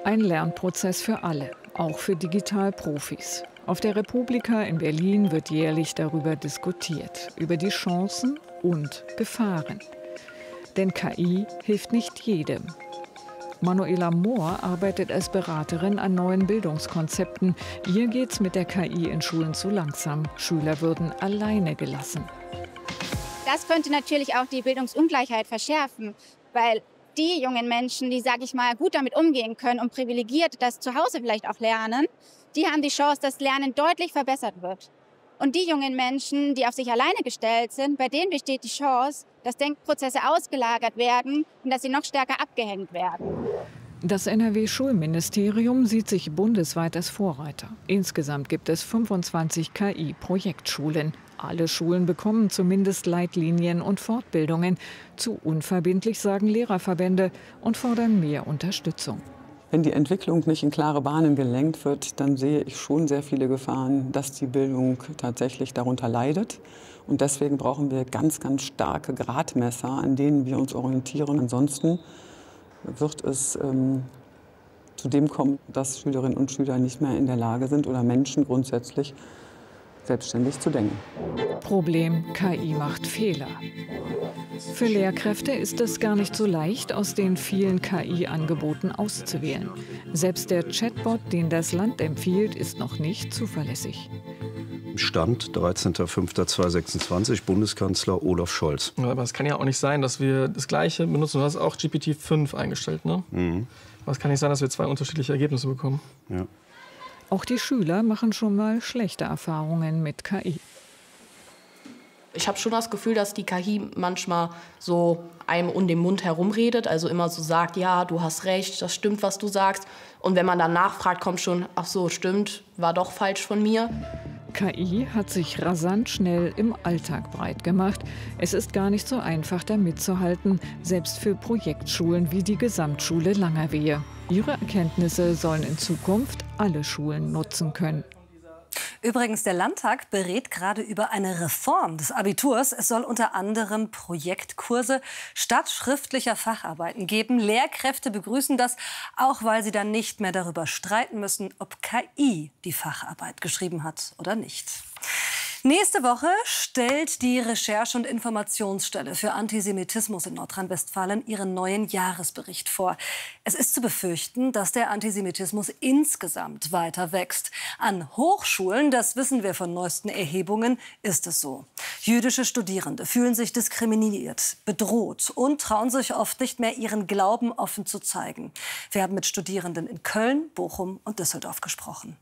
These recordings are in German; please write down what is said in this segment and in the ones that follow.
Ein Lernprozess für alle, auch für Digitalprofis. Auf der Republika in Berlin wird jährlich darüber diskutiert, über die Chancen und Gefahren. Denn KI hilft nicht jedem. Manuela Mohr arbeitet als Beraterin an neuen Bildungskonzepten. Ihr geht's mit der KI in Schulen zu langsam. Schüler würden alleine gelassen. Das könnte natürlich auch die Bildungsungleichheit verschärfen, weil die jungen Menschen, die, sage ich mal, gut damit umgehen können und privilegiert das zu Hause vielleicht auch lernen, die haben die Chance, dass Lernen deutlich verbessert wird. Und die jungen Menschen, die auf sich alleine gestellt sind, bei denen besteht die Chance, dass Denkprozesse ausgelagert werden und dass sie noch stärker abgehängt werden. Das NRW-Schulministerium sieht sich bundesweit als Vorreiter. Insgesamt gibt es 25 KI-Projektschulen. Alle Schulen bekommen zumindest Leitlinien und Fortbildungen. Zu unverbindlich, sagen Lehrerverbände, und fordern mehr Unterstützung. Wenn die Entwicklung nicht in klare Bahnen gelenkt wird, dann sehe ich schon sehr viele Gefahren, dass die Bildung tatsächlich darunter leidet. Und deswegen brauchen wir ganz, ganz starke Gradmesser, an denen wir uns orientieren. Ansonsten wird es zu dem kommen, dass Schülerinnen und Schüler nicht mehr in der Lage sind oder Menschen grundsätzlich selbstständig zu denken. Problem: KI macht Fehler. Für Lehrkräfte ist es gar nicht so leicht, aus den vielen KI-Angeboten auszuwählen. Selbst der Chatbot, den das Land empfiehlt, ist noch nicht zuverlässig. Stand 13.05.2026, Bundeskanzler Olaf Scholz. Ja, aber es kann ja auch nicht sein, dass wir das Gleiche benutzen. Du hast auch GPT-5 eingestellt, ne? Mhm. Aber es kann nicht sein, dass wir zwei unterschiedliche Ergebnisse bekommen. Ja. Auch die Schüler machen schon mal schlechte Erfahrungen mit KI. Ich habe schon das Gefühl, dass die KI manchmal so einem um den Mund herumredet, also immer so sagt, ja, du hast recht, das stimmt, was du sagst. Und wenn man dann nachfragt, kommt schon, ach so, stimmt, war doch falsch von mir. KI hat sich rasant schnell im Alltag breit gemacht. Es ist gar nicht so einfach, da mitzuhalten, selbst für Projektschulen wie die Gesamtschule Langerwehe. Ihre Erkenntnisse sollen in Zukunft alle Schulen nutzen können. Übrigens, der Landtag berät gerade über eine Reform des Abiturs. Es soll unter anderem Projektkurse statt schriftlicher Facharbeiten geben. Lehrkräfte begrüßen das, auch weil sie dann nicht mehr darüber streiten müssen, ob KI die Facharbeit geschrieben hat oder nicht. Nächste Woche stellt die Recherche- und Informationsstelle für Antisemitismus in Nordrhein-Westfalen ihren neuen Jahresbericht vor. Es ist zu befürchten, dass der Antisemitismus insgesamt weiter wächst. An Hochschulen, das wissen wir von neuesten Erhebungen, ist es so. Jüdische Studierende fühlen sich diskriminiert, bedroht und trauen sich oft nicht mehr, ihren Glauben offen zu zeigen. Wir haben mit Studierenden in Köln, Bochum und Düsseldorf gesprochen.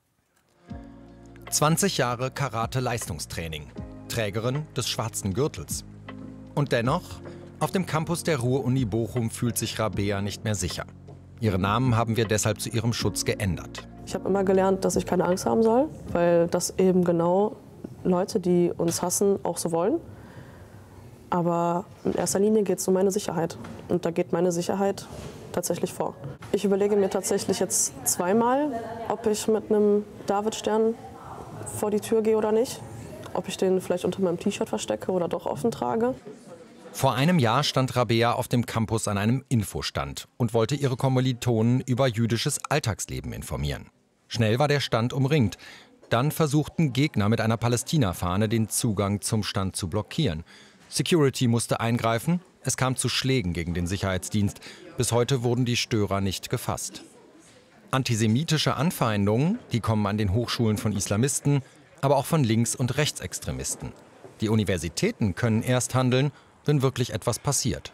20 Jahre Karate-Leistungstraining, Trägerin des schwarzen Gürtels. Und dennoch, auf dem Campus der Ruhr-Uni Bochum fühlt sich Rabea nicht mehr sicher. Ihren Namen haben wir deshalb zu ihrem Schutz geändert. Ich habe immer gelernt, dass ich keine Angst haben soll, weil das eben genau Leute, die uns hassen, auch so wollen. Aber in erster Linie geht es um meine Sicherheit. Und da geht meine Sicherheit tatsächlich vor. Ich überlege mir tatsächlich jetzt zweimal, ob ich mit einem Davidstern vor die Tür gehe oder nicht. Ob ich den vielleicht unter meinem T-Shirt verstecke oder doch offen trage. Vor einem Jahr stand Rabea auf dem Campus an einem Infostand und wollte ihre Kommilitonen über jüdisches Alltagsleben informieren. Schnell war der Stand umringt. Dann versuchten Gegner mit einer Palästina-Fahne den Zugang zum Stand zu blockieren. Security musste eingreifen. Es kam zu Schlägen gegen den Sicherheitsdienst. Bis heute wurden die Störer nicht gefasst. Antisemitische Anfeindungen, die kommen an den Hochschulen von Islamisten, aber auch von Links- und Rechtsextremisten. Die Universitäten können erst handeln, wenn wirklich etwas passiert.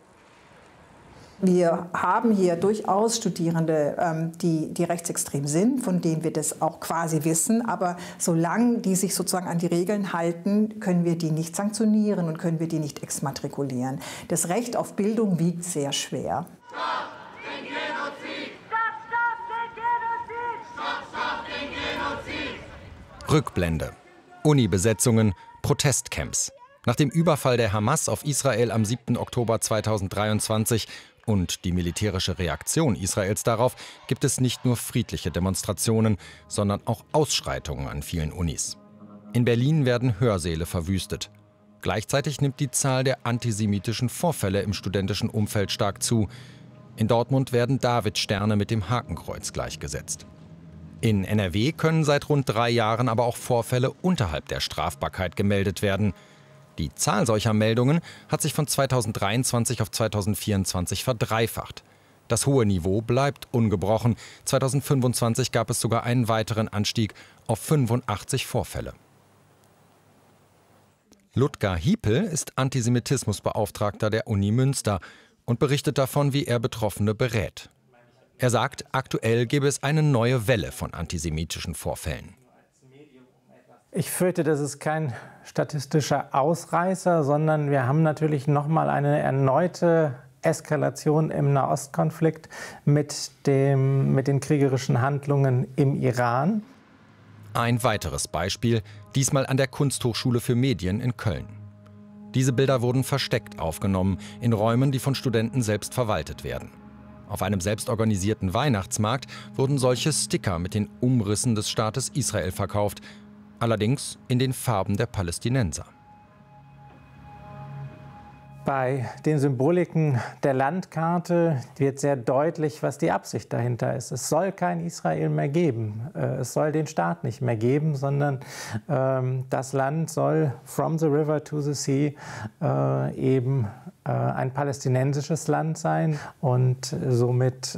Wir haben hier durchaus Studierende, die rechtsextrem sind, von denen wir das auch quasi wissen. Aber solange die sich sozusagen an die Regeln halten, können wir die nicht sanktionieren und können wir die nicht exmatrikulieren. Das Recht auf Bildung wiegt sehr schwer. Rückblende. Uni-Besetzungen, Protestcamps. Nach dem Überfall der Hamas auf Israel am 7. Oktober 2023 und die militärische Reaktion Israels darauf gibt es nicht nur friedliche Demonstrationen, sondern auch Ausschreitungen an vielen Unis. In Berlin werden Hörsäle verwüstet. Gleichzeitig nimmt die Zahl der antisemitischen Vorfälle im studentischen Umfeld stark zu. In Dortmund werden Davidsterne mit dem Hakenkreuz gleichgesetzt. In NRW können seit rund 3 Jahren aber auch Vorfälle unterhalb der Strafbarkeit gemeldet werden. Die Zahl solcher Meldungen hat sich von 2023 auf 2024 verdreifacht. Das hohe Niveau bleibt ungebrochen. 2025 gab es sogar einen weiteren Anstieg auf 85 Vorfälle. Ludger Hiepel ist Antisemitismusbeauftragter der Uni Münster und berichtet davon, wie er Betroffene berät. Er sagt, aktuell gäbe es eine neue Welle von antisemitischen Vorfällen. Ich fürchte, das ist kein statistischer Ausreißer, sondern wir haben natürlich noch mal eine erneute Eskalation im Nahostkonflikt mit den kriegerischen Handlungen im Iran. Ein weiteres Beispiel, diesmal an der Kunsthochschule für Medien in Köln. Diese Bilder wurden versteckt aufgenommen, in Räumen, die von Studenten selbst verwaltet werden. Auf einem selbstorganisierten Weihnachtsmarkt wurden solche Sticker mit den Umrissen des Staates Israel verkauft, allerdings in den Farben der Palästinenser. Bei den Symboliken der Landkarte wird sehr deutlich, was die Absicht dahinter ist. Es soll kein Israel mehr geben. Es soll den Staat nicht mehr geben, sondern das Land soll from the river to the sea eben ein palästinensisches Land sein und somit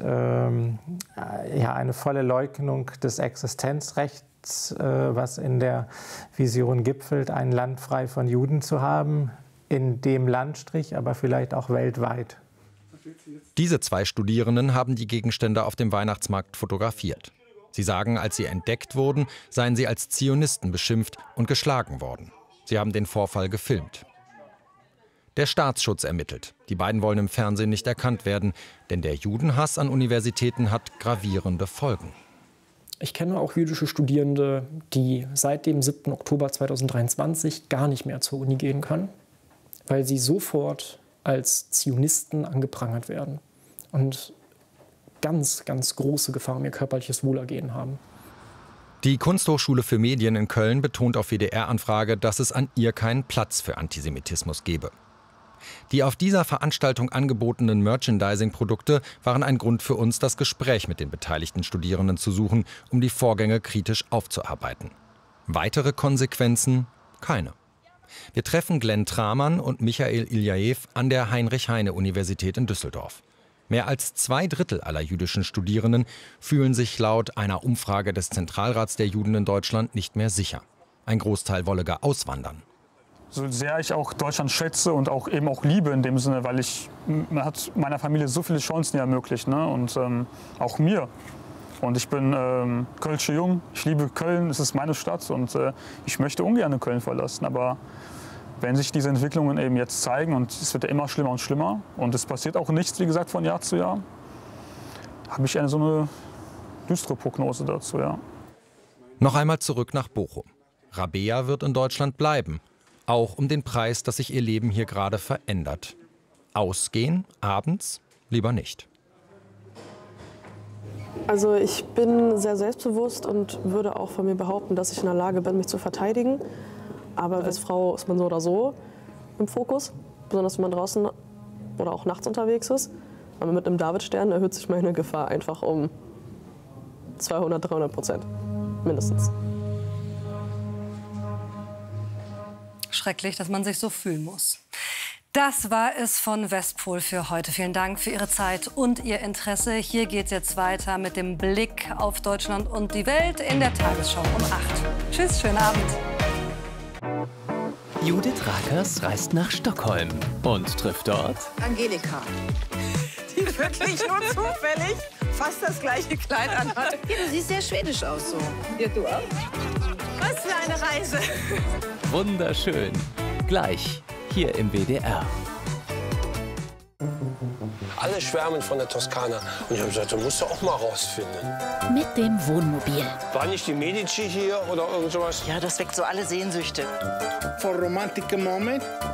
eine volle Leugnung des Existenzrechts, was in der Vision gipfelt, ein Land frei von Juden zu haben, in dem Landstrich, aber vielleicht auch weltweit. Diese 2 Studierenden haben die Gegenstände auf dem Weihnachtsmarkt fotografiert. Sie sagen, als sie entdeckt wurden, seien sie als Zionisten beschimpft und geschlagen worden. Sie haben den Vorfall gefilmt. Der Staatsschutz ermittelt. Die beiden wollen im Fernsehen nicht erkannt werden, denn der Judenhass an Universitäten hat gravierende Folgen. Ich kenne auch jüdische Studierende, die seit dem 7. Oktober 2023 gar nicht mehr zur Uni gehen können, weil sie sofort als Zionisten angeprangert werden und ganz, ganz große Gefahr um ihr körperliches Wohlergehen haben. Die Kunsthochschule für Medien in Köln betont auf WDR-Anfrage, dass es an ihr keinen Platz für Antisemitismus gebe. Die auf dieser Veranstaltung angebotenen Merchandising-Produkte waren ein Grund für uns, das Gespräch mit den beteiligten Studierenden zu suchen, um die Vorgänge kritisch aufzuarbeiten. Weitere Konsequenzen? Keine. Wir treffen Glenn Tramann und Michael Iljaev an der Heinrich-Heine-Universität in Düsseldorf. Mehr als 2/3 aller jüdischen Studierenden fühlen sich laut einer Umfrage des Zentralrats der Juden in Deutschland nicht mehr sicher. Ein Großteil wolle gar auswandern. So sehr ich auch Deutschland schätze und auch eben auch liebe in dem Sinne, weil man hat meiner Familie so viele Chancen ermöglicht, ne? Und auch mir. Und ich bin Kölsche Jung, ich liebe Köln, es ist meine Stadt und ich möchte ungern Köln verlassen. Aber wenn sich diese Entwicklungen eben jetzt zeigen und es wird ja immer schlimmer und schlimmer und es passiert auch nichts, wie gesagt, von Jahr zu Jahr, habe ich so eine düstere Prognose dazu, ja. Noch einmal zurück nach Bochum. Rabea wird in Deutschland bleiben, auch um den Preis, dass sich ihr Leben hier gerade verändert. Ausgehen, abends, lieber nicht. Also ich bin sehr selbstbewusst und würde auch von mir behaupten, dass ich in der Lage bin, mich zu verteidigen. Aber als Frau ist man so oder so im Fokus, besonders wenn man draußen oder auch nachts unterwegs ist. Aber mit einem Davidstern erhöht sich meine Gefahr einfach um 200-300% mindestens. Schrecklich, dass man sich so fühlen muss. Das war es von Westpol für heute. Vielen Dank für Ihre Zeit und Ihr Interesse. Hier geht es jetzt weiter mit dem Blick auf Deutschland und die Welt in der Tagesschau um 8. Tschüss, schönen Abend. Judith Rakers reist nach Stockholm und trifft dort Angelika, die wirklich nur zufällig fast das gleiche Kleid anhat. Ja, du siehst sehr schwedisch aus so. Ja, du auch. Was für eine Reise. Wunderschön. Gleich hier im WDR. Alle schwärmen von der Toskana. Und ich habe gesagt, das musst du auch mal rausfinden. Mit dem Wohnmobil. War nicht die Medici hier oder irgend sowas? Ja, das weckt so alle Sehnsüchte. For romantic moment.